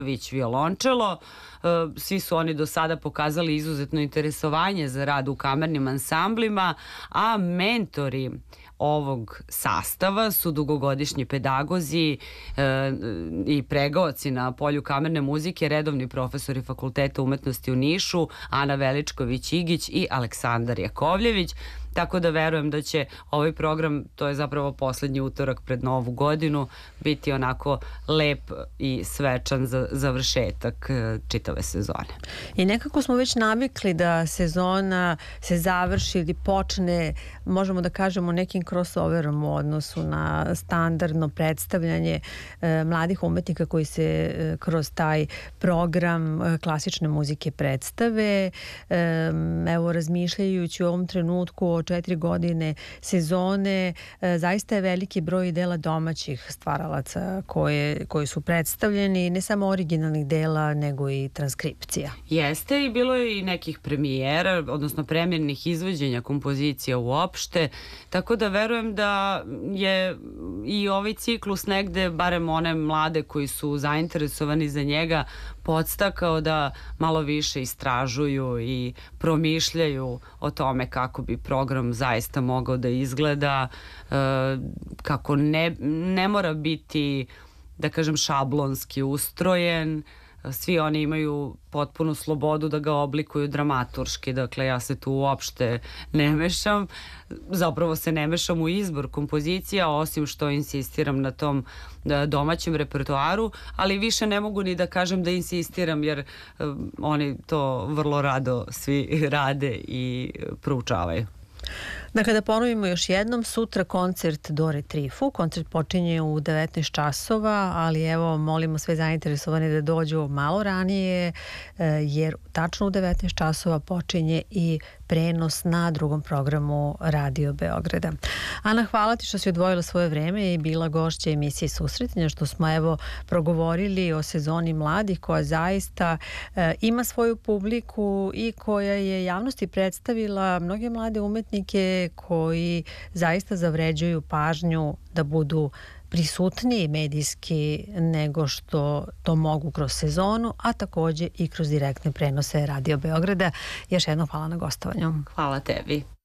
violončelo. Svi su oni do sada pokazali izuzetno interesovanje za rad u kamernim ansamblima, a mentori ovog sastava su dugogodišnji pedagozi i pregaoci na polju kamerne muzike, redovni profesori Fakulteta umetnosti u Nišu, Ana Veličković-Igić i Aleksandar Jakovljević. Tako da verujem da će ovaj program, to je zapravo poslednji utorak pred Novu godinu, biti onako lep i svečan za završetak čitave sezone. I nekako smo već navikli da sezona se završi ili počne, možemo da kažemo, nekim crossoverom u odnosu na standardno predstavljanje mladih umetnika koji se kroz taj program klasične muzike predstave. Evo, razmišljajući u ovom trenutku 4 godine sezone, zaista je veliki broj dela domaćih stvaralaca koji su predstavljeni, ne samo originalnih dela, nego i transkripcija. Jeste, i bilo je i nekih premijera, odnosno premijernih izvođenja kompozicija uopšte, tako da verujem da je i ovaj ciklus negde, barem one mlade koji su zainteresovani za njega, podstakao da malo više istražuju i promišljaju o tome kako bi program zaista mogao da izgleda, kako ne mora biti, da kažem, šablonski ustrojen. Svi oni imaju potpunu slobodu da ga oblikuju dramaturški, dakle ja se tu uopšte ne mešam, zapravo se ne mešam u izbor kompozicija, osim što insistiram na tom domaćem repertoaru, ali više ne mogu ni da kažem da insistiram, jer oni to vrlo rado svi rade i proučavaju. Dakle, da ponovimo još jednom, sutra koncert Dore Trifu. Koncert počinje u 19 časova, ali evo, molimo sve zainteresovane da dođu malo ranije, jer tačno u 19 časova počinje i prenos na drugom programu Radio Beograda. Ana, hvala ti što si odvojila svoje vreme i bila gošća emisije Susretanja, što smo evo progovorili o sezoni mladih koja zaista ima svoju publiku i koja je javnosti predstavila mnoge mlade umetnike koji zaista zavređuju pažnju da budu prisutniji medijski nego što to mogu kroz sezonu, a takođe i kroz direktne prenose Radio Beograda. Još jednom hvala na gostovanju. Hvala tebi.